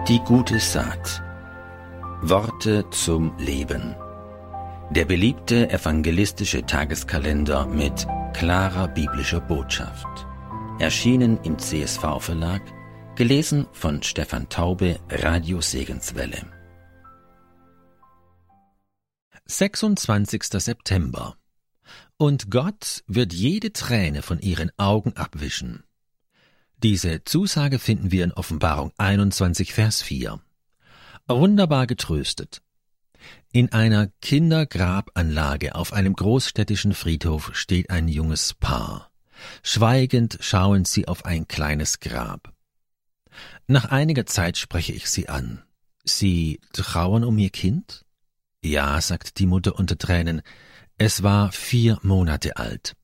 Die gute Saat. Worte zum Leben. Der beliebte evangelistische Tageskalender mit klarer biblischer Botschaft. Erschienen im CSV-Verlag, gelesen von Stefan Taube, Radio Segenswelle. 26. September. Und Gott wird jede Träne von ihren Augen abwischen. Diese Zusage finden wir in Offenbarung 21, Vers 4. Wunderbar getröstet. In einer Kindergrabanlage auf einem großstädtischen Friedhof steht ein junges Paar. Schweigend schauen sie auf ein kleines Grab. Nach einiger Zeit spreche ich sie an. »Sie trauern um ihr Kind?« »Ja«, sagt die Mutter unter Tränen, »es war 4 Monate alt.«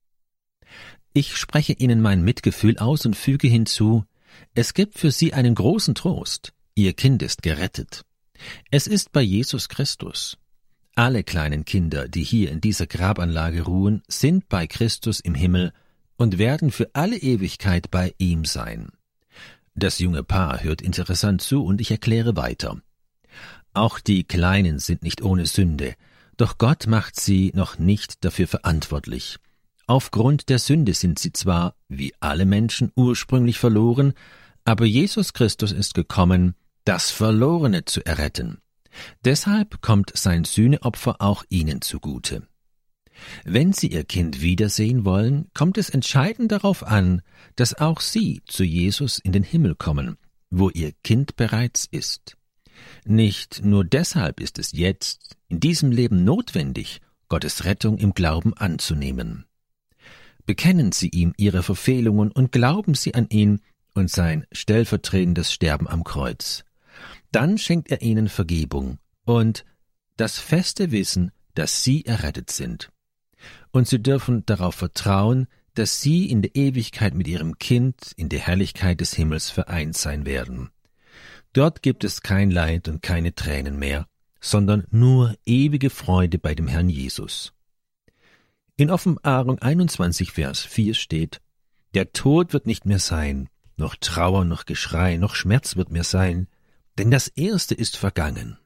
Ich spreche ihnen mein Mitgefühl aus und füge hinzu, es gibt für sie einen großen Trost. Ihr Kind ist gerettet. Es ist bei Jesus Christus. Alle kleinen Kinder, die hier in dieser Grabanlage ruhen, sind bei Christus im Himmel und werden für alle Ewigkeit bei ihm sein. Das junge Paar hört interessant zu und ich erkläre weiter. Auch die Kleinen sind nicht ohne Sünde, doch Gott macht sie noch nicht dafür verantwortlich. Aufgrund der Sünde sind sie zwar, wie alle Menschen, ursprünglich verloren, aber Jesus Christus ist gekommen, das Verlorene zu erretten. Deshalb kommt sein Sühneopfer auch ihnen zugute. Wenn sie ihr Kind wiedersehen wollen, kommt es entscheidend darauf an, dass auch sie zu Jesus in den Himmel kommen, wo ihr Kind bereits ist. Nicht nur deshalb ist es jetzt, in diesem Leben notwendig, Gottes Rettung im Glauben anzunehmen. Bekennen Sie ihm Ihre Verfehlungen und glauben Sie an ihn und sein stellvertretendes Sterben am Kreuz. Dann schenkt er Ihnen Vergebung und das feste Wissen, dass Sie errettet sind. Und Sie dürfen darauf vertrauen, dass Sie in der Ewigkeit mit Ihrem Kind in der Herrlichkeit des Himmels vereint sein werden. Dort gibt es kein Leid und keine Tränen mehr, sondern nur ewige Freude bei dem Herrn Jesus. In Offenbarung 21, Vers 4 steht, »Der Tod wird nicht mehr sein, noch Trauer, noch Geschrei, noch Schmerz wird mehr sein, denn das Erste ist vergangen.«